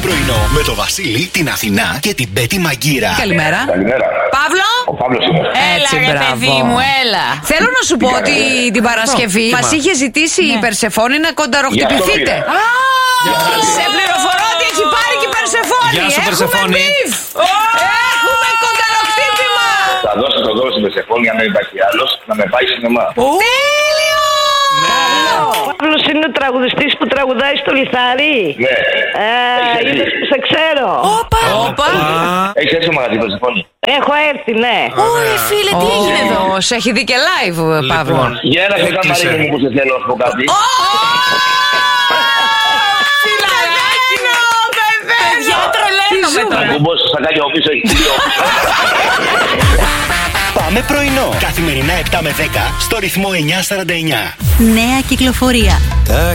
πρωινό με το Βασίλη, την Αθηνά και την Πέτη Μαγκύρα. Καλημέρα. Καλημέρα. Παύλο. Ο Παύλος είμαι. Έτσι, Έλα, ρε μπράβο. παιδί μου, έλα. Θέλω να σου πω ότι την Παρασκευή μας είχε ζητήσει η Περσεφόνη να κονταροχτυπηθείτε. Σε πληροφορώ ότι έχει πάρει και η Περσεφόνη. Γεια σου, Έχουμε Περσεφόνη. μπιφ. Έχουμε κονταροχτύπημα. Θα δώσω το δώρο στην Περσεφόνη, αν δεν υπάρχει άλλος, να με πάει σινεμά. Τέλειο. Ο Παύλος είναι ο τραγουδιστής που τραγουδάει στο λιθάρι. Ναι. Είδες που σε ξέρω. Όπα. Έχεις έρθει στο μαγαζί, Περσεφόνη? Έχω έρθει, ναι. Ωραία, φίλε, τι έγινε εδώ. Σε έχει δει και live, Παύλο. Για ένα στο Έκλεισε. καμαρίνι μου που σε θέλω να σου πω κάτι. Παιδιά, τρελαίνομαι Θα τώρα. κουμπώσει στο σακάκι από πίσω, έχει δύο. Πάμε πρωινό. Καθημερινά 7 με 10 στο ρυθμό 949. Νέα κυκλοφορία. Τα